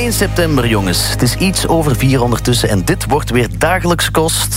1 september, jongens. Het is iets over 4 ondertussen en dit wordt weer dagelijks kost.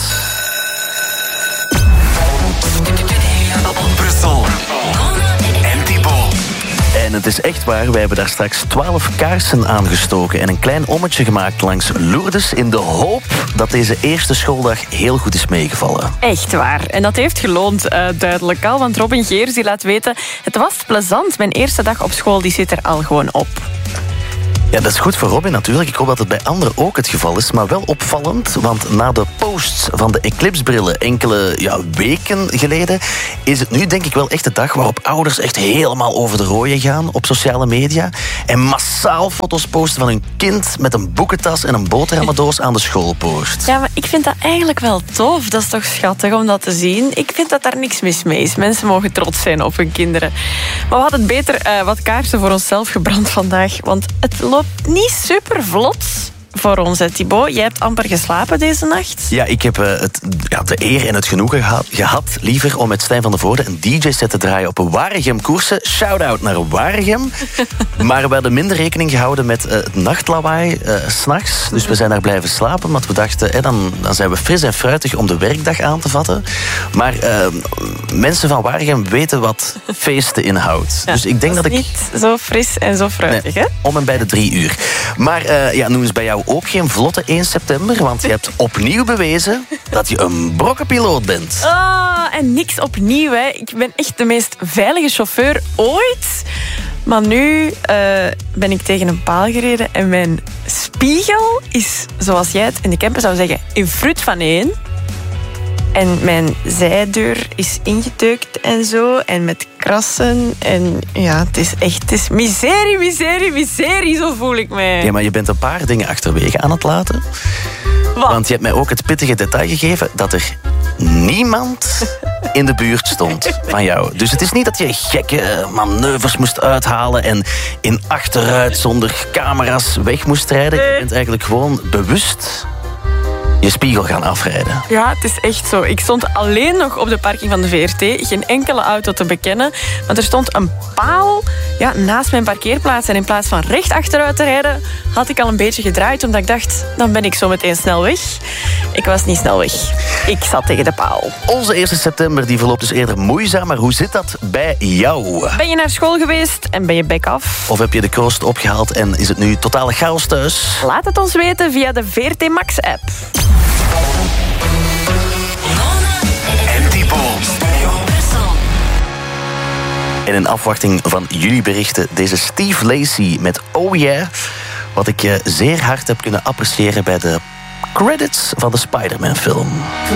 Brussel. En Thibaut. En het is echt waar, wij hebben daar straks 12 kaarsen aangestoken en een klein ommetje gemaakt langs Lourdes in de hoop dat deze eerste schooldag heel goed is meegevallen. Echt waar. En dat heeft geloond, duidelijk al. Want Robin Geers die laat weten, het was plezant. Mijn eerste dag op school die zit er al gewoon op. Ja, dat is goed voor Robin natuurlijk. Ik hoop dat het bij anderen ook het geval is. Maar wel opvallend, want na de posts van de Eclipse-brillen enkele weken geleden is het nu denk ik wel echt de dag waarop ouders echt helemaal over de rooien gaan op sociale media en massaal foto's posten van hun kind met een boekentas en een boterhammendoos aan de schoolpoort. Ja, maar ik vind dat eigenlijk wel tof. Dat is toch schattig om dat te zien. Ik vind dat daar niks mis mee is. Mensen mogen trots zijn op hun kinderen. Maar we hadden het beter wat kaarsen voor onszelf gebrand vandaag, want het loopt niet super vlot voor ons, Thibaut. Jij hebt amper geslapen deze nacht. Ja, ik heb de eer en het genoegen gehad, liever, om met Stijn van der Voorde een DJ-set te draaien op een Waregem-koersen. Shout-out naar Waregem. Maar we hadden minder rekening gehouden met het nachtlawaai 's nachts. Dus we zijn daar blijven slapen, want we dachten, dan zijn we fris en fruitig om de werkdag aan te vatten. Maar mensen van Waregem weten wat feesten inhoudt. Ja, dus ik denk dat ik niet zo fris en zo fruitig, hè? Om en bij de 3 uur. Maar noem eens bij jou ook geen vlotte 1 september, want je hebt opnieuw bewezen dat je een brokkenpiloot bent. En niks opnieuw, hè. Ik ben echt de meest veilige chauffeur ooit. Maar nu ben ik tegen een paal gereden en mijn spiegel is, zoals jij het in de camper zou zeggen, in frut van 1. En mijn zijdeur is ingedeukt en zo. En met krassen. En ja, het is miserie, miserie, miserie. Zo voel ik mij. Ja, maar je bent een paar dingen achterwege aan het laten. Wat? Want je hebt mij ook het pittige detail gegeven dat er niemand in de buurt stond van jou. Dus het is niet dat je gekke manoeuvres moest uithalen en in achteruit zonder camera's weg moest rijden. Je bent eigenlijk gewoon bewust je spiegel gaan afrijden. Ja, het is echt zo. Ik stond alleen nog op de parking van de VRT. Geen enkele auto te bekennen. Want er stond een paal naast mijn parkeerplaats. En in plaats van recht achteruit te rijden, had ik al een beetje gedraaid. Omdat ik dacht, dan ben ik zo meteen snel weg. Ik was niet snel weg. Ik zat tegen de paal. Onze 1 september die verloopt dus eerder moeizaam. Maar hoe zit dat bij jou? Ben je naar school geweest en ben je bek af? Of heb je de kroost opgehaald en is het nu totale chaos thuis? Laat het ons weten via de VRT Max-app. En Thibaut. En in afwachting van jullie berichten deze Steve Lacy met Oh Yeah, wat ik zeer hard heb kunnen appreciëren bij de credits van de Spider-Man film.